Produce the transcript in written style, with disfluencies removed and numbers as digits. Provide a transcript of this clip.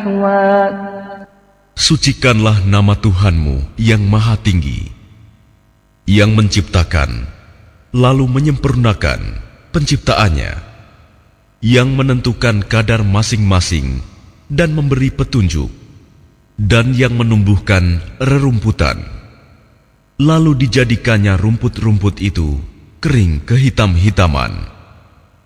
أحوى Sucikanlah nama Tuhanmu yang Maha Tinggi, yang menciptakan, lalu menyempurnakan penciptaannya, yang menentukan kadar masing-masing dan memberi petunjuk, dan yang menumbuhkan rerumputan, lalu dijadikannya rumput-rumput itu kering kehitam-hitaman.